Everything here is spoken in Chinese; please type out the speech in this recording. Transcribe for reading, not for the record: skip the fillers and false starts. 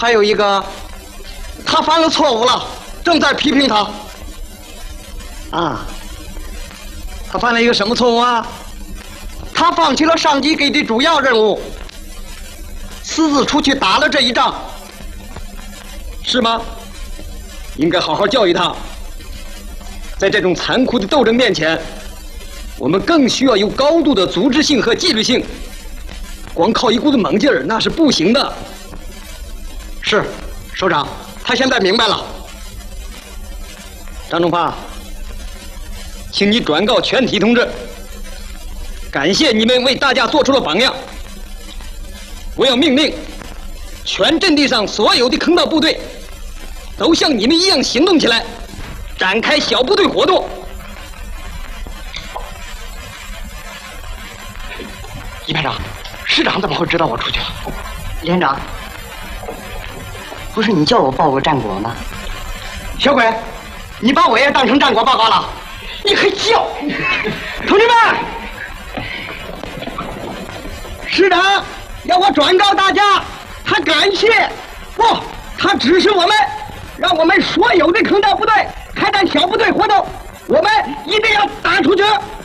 还有一个，他犯了错误了，正在批评他。啊，他犯了一个什么错误啊？他放弃了上级给的主要任务，私自出去打了这一仗，是吗？应该好好教育他。在这种残酷的斗争面前，我们更需要有高度的组织性和纪律性。光靠一股子猛劲儿那是不行的。是，首长，他现在明白了。张忠发，请你转告全体同志，感谢你们为大家做出了榜样。我要命令全阵地上所有的坑道部队都像你们一样行动起来，展开小部队活动。一排长，师长怎么会知道我出去了？ 连长，不是你叫我报过战果吗？ 小鬼，你把我也当成战果报告了？你还叫？同志们，师长要我转告大家，他感谢不，他指示我们，让我们所有的坑道部队开展小部队活动，我们一定要打出去。